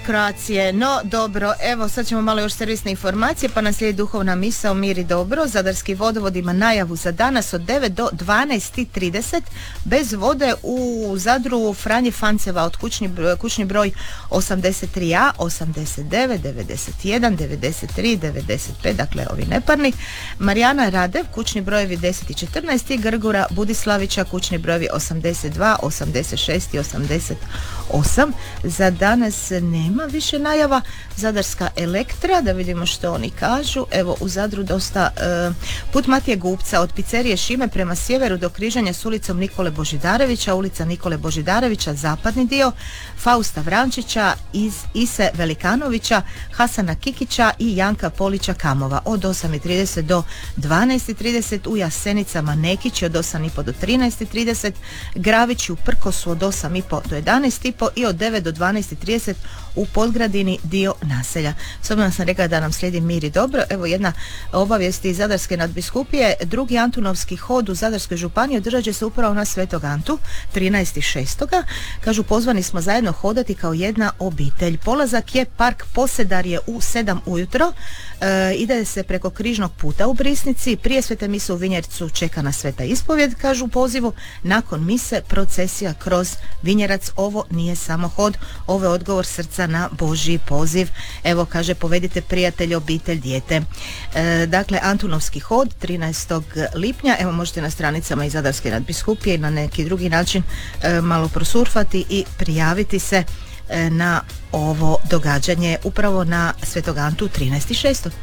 Kroacije. No dobro, evo sad ćemo malo još servisne informacije, pa nam slijedi duhovna misao Mir i dobro. Zadarski vodovod ima najavu za danas od 9 do 12:30 bez vode u Zadru Franje Fanceva od kućni broj 83A, 89, 91, 93, 95, dakle ovi neparni. Marijana Radev, kućni brojevi 10 i 14 i Grgura Budislavića, kućni brojevi 82, 86 i 88. Za danas nema više najava. Zadarska Elektra, da vidimo što oni kažu. Evo u Zadru dosta put Matije Gupca od pizzerije Šime prema sjeveru do križanja s ulicom Nikole Božidarevića, ulica Nikole Božidarevića, zapadni dio, Fausta Vrančića, iz Ise Velikanovića, Hasana Kikića i Janka Polića Kamova od 8:30 do 12:30, u Jasenicama Nekići od 8:30 do 13:30, Gravići u Prkosu od 8:30 do 11:30 i od 9 do 12:30 u Podgradini dio naselja. S obzirom sam rekla da nam slijedi Mir i dobro, evo jedna obavijest iz Zadarske nadbiskupije. Drugi Antunovski hod u Zadarskoj županiji održat će se upravo na Svetog Antu 13.6. Kažu pozvani smo zajedno hodati kao jedna obitelj. Polazak je park Posedarje u 7 ujutro. Ide se preko križnog puta u Brisnici, prije svete mise u Vinjercu čeka na sveta ispovjed, kažu u pozivu, nakon mise procesija kroz Vinjerac. Ovo nije samo hod, ovo je odgovor srca na Božji poziv. Evo kaže, povedite prijatelje, obitelj, dijete. Dakle, Antunovski hod 13. lipnja, evo možete na stranicama iz Zadarske nadbiskupije i na neki drugi način malo prosurfati i prijaviti se na ovo događanje upravo na Svetog Antu 13.6.